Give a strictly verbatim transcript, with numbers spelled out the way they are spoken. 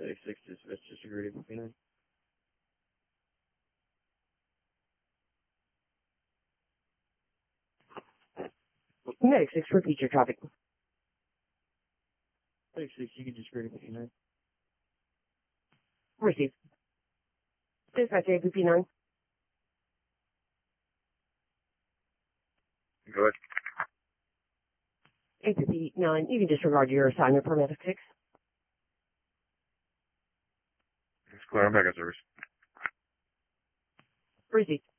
Medic six, dispatch disagree with P nine. Medic six, repeat your traffic. Medic six, you can disagree with P nine. Receive. Dispatch A P P nine. Go ahead. A P P nine, you can disregard your assignment for Medic six. It's clear, I'm back on service. Receive.